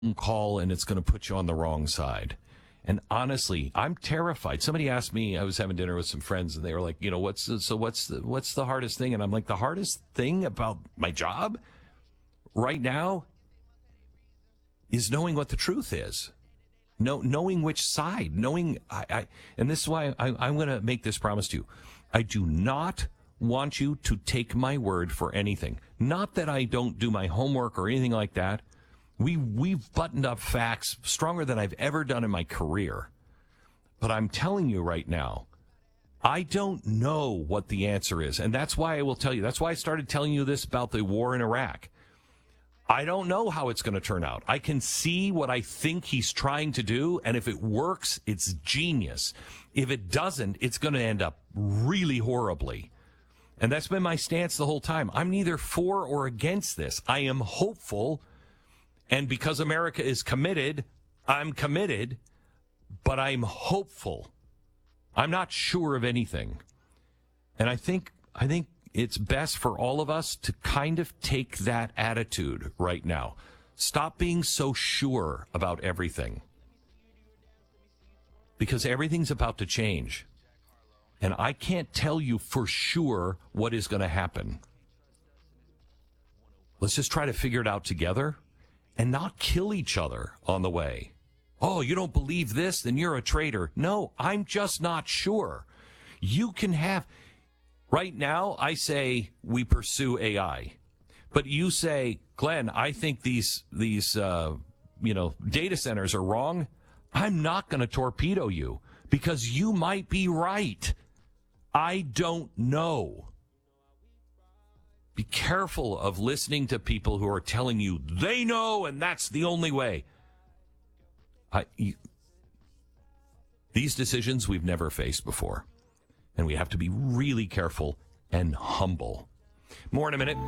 call and it's going to put you on the wrong side. And honestly, I'm terrified. Somebody asked me, I was having dinner with some friends, and they were like, what's the hardest thing? And I'm like, the hardest thing about my job right now is knowing what the truth is. Knowing which side, and this is why I'm going to make this promise to you. I do not want you to take my word for anything. Not that I don't do my homework or anything like that. We've buttoned up facts stronger than I've ever done in my career. But I'm telling you right now, I don't know what the answer is. And that's why I will tell you. That's why I started telling you this about the war in Iraq. I don't know how it's going to turn out. I can see what I think he's trying to do, and if it works, it's genius. If it doesn't, it's going to end up really horribly. And that's been my stance the whole time. I'm neither for or against this. I am hopeful. And because America is committed, I'm committed, but I'm hopeful. I'm not sure of anything. And I think it's best for all of us to kind of take that attitude right now. Stop being so sure about everything. Because everything's about to change. And I can't tell you for sure what is going to happen. Let's just try to figure it out together. And not kill each other on the way. Oh, you don't believe this? Then you're a traitor. No, I'm just not sure. You can have... Right now, I say we pursue AI. But you say, Glenn, I think these data centers are wrong. I'm not going to torpedo you because you might be right. I don't know. Be careful of listening to people who are telling you they know and that's the only way. These decisions we've never faced before. And we have to be really careful and humble. More in a minute.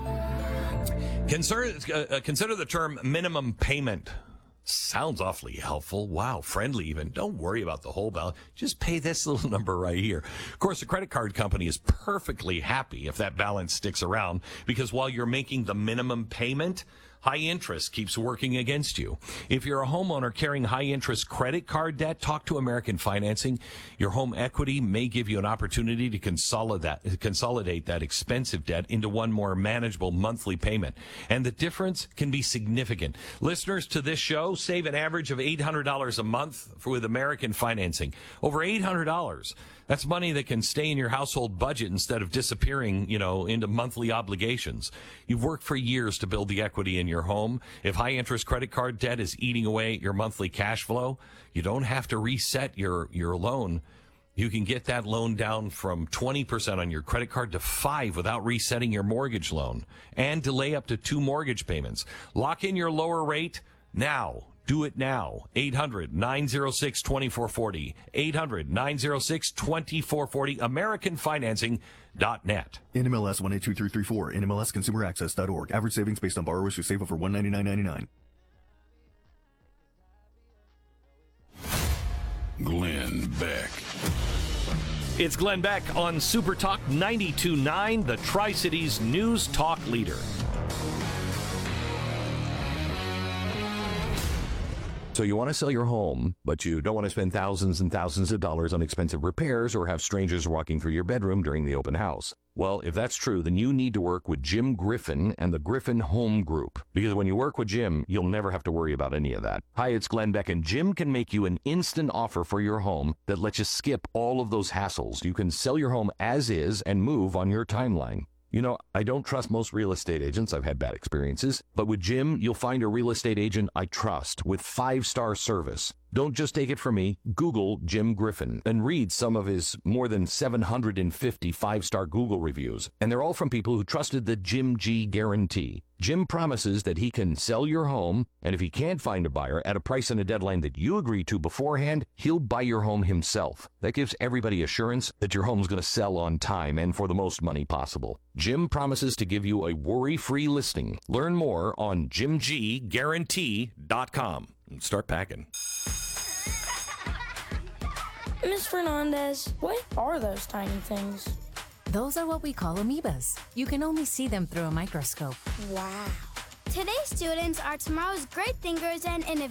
Consider the term minimum payment. Sounds awfully helpful. Wow, friendly even. Don't worry about the whole balance. Just pay this little number right here. Of course, the credit card company is perfectly happy if that balance sticks around because while you're making the minimum payment, high interest keeps working against you. If you're a homeowner carrying high interest credit card debt, talk to American Financing. Your home equity may give you an opportunity to consolidate that expensive debt into one more manageable monthly payment. And the difference can be significant. Listeners to this show save an average of $800 a month with American Financing. Over $800. That's money that can stay in your household budget instead of disappearing, into monthly obligations. You've worked for years to build the equity in your home. If high interest credit card debt is eating away at your monthly cash flow, you don't have to reset your loan. You can get that loan down from 20% on your credit card to 5% without resetting your mortgage loan and delay up to 2 mortgage payments. Lock in your lower rate now. Do it now. 800-906-2440. 800-906-2440. AmericanFinancing.net. NMLS 182334. NMLSConsumerAccess.org. Average savings based on borrowers who save over $199.99. Glenn Beck. It's Glenn Beck on Super Talk 92.9, the Tri-Cities News Talk leader. So you want to sell your home, but you don't want to spend thousands and thousands of dollars on expensive repairs or have strangers walking through your bedroom during the open house. Well, if that's true, then you need to work with Jim Griffin and the Griffin Home Group. Because when you work with Jim, you'll never have to worry about any of that. Hi, it's Glenn Beck, and Jim can make you an instant offer for your home that lets you skip all of those hassles. You can sell your home as is and move on your timeline. I don't trust most real estate agents. I've had bad experiences. But with Jim, you'll find a real estate agent I trust with 5-star service. Don't just take it from me. Google Jim Griffin and read some of his more than 750 5-star Google reviews. And they're all from people who trusted the Jim G guarantee. Jim promises that he can sell your home, and if he can't find a buyer at a price and a deadline that you agree to beforehand, he'll buy your home himself. That gives everybody assurance that your home's going to sell on time and for the most money possible. Jim promises to give you a worry-free listing. Learn more on JimGGuarantee.com. Start packing. Miss Fernandez, what are those tiny things? Those are what we call amoebas. You can only see them through a microscope. Wow. Today's students are tomorrow's great thinkers and innovators.